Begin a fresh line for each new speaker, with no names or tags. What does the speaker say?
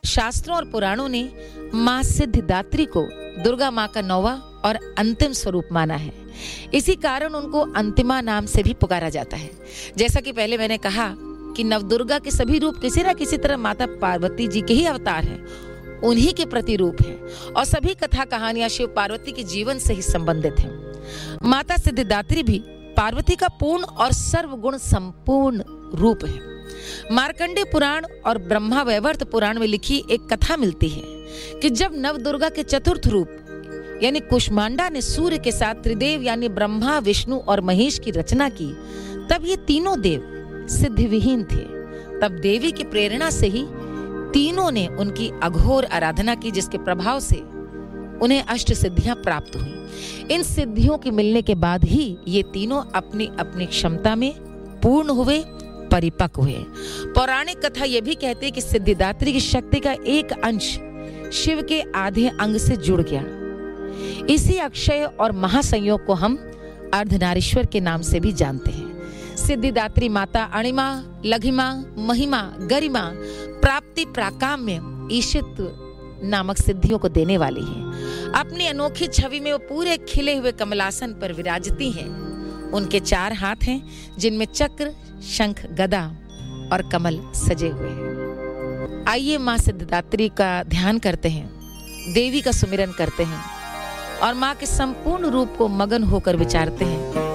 शास्त्रों और पुराणों ने मां सिद्धिदात्री को दुर्गा मां का 9वां और अंतिम स्वरूप माना है। इसी कारण उनको अंतिमा नाम से भी पुकारा जाता है। जैसा कि पहले मैंने कहा कि नवदुर्गा के सभी रूप किसी न किसी तरह माता पार्वती जी के ही अवतार हैं, उन्हीं के प्रतिरूप हैं और सभी कथा कहानियां शिव पार्वती के जीवन से ही संबंधित हैं। माता सिद्धिदात्री भी पार्वती का पूर्ण और सर्वगुण संपूर्ण रूप है। मार्कंडेय पुराण और ब्रह्मा वैवर्त पुराण में लिखी एक कथा मिलती है कि जब नवदुर्गा के चतुर्थ रूप यानी कुष्मांडा ने सूर्य के साथ त्रिदेव यानी ब्रह्मा, विष्णु और महेश की रचना की, तब ये तीनों देव सिद्धिविहीन थे। तब देवी की प्रेरणा से ही तीनों ने उनकी अघोर आराधना की, जिसके प्रभाव से उन्हें अष्ट सिद्धियां प्राप्त हुई। इन सिद्धियों के मिलने के बाद ही ये तीनों अपनी अपनी क्षमता में पूर्ण हुए, परिपक्व हुए। पौराणिक कथा यह भी कहती है कि सिद्धिदात्री की शक्ति का एक अंश शिव के आधे अंग से जुड़ गया। इसी अक्षय और महासंयोग को हम अर्धनारीश्वर के नाम से भी जानते हैं। सिद्धिदात्री माता अणिमा, लघिमा, महिमा, गरिमा, प्राप्ति, प्राकाम्य, ईशित्व नामक सिद्धियों को देने वाली है। अपनी अनोखी छवि में वो पूरे खिले हुए कमलासन पर विराजती हैं। उनके 4 हाथ हैं, जिनमें चक्र, शंख, गदा और कमल सजे हुए हैं। आइए मां सिद्धिदात्री का ध्यान करते हैं, देवी का सुमिरन करते हैं और मां के संपूर्ण रूप को मगन होकर विचारते हैं।